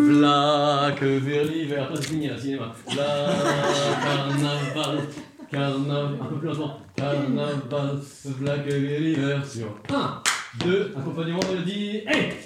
V'là que vers l'hiver. Toi, c'est fini, là, cinéma. V'là carnaval, carnaval. Un peu plus lentement. Carnaval, v'là que vers l'hiver sur 1, 2, accompagnement mélodie. Hey!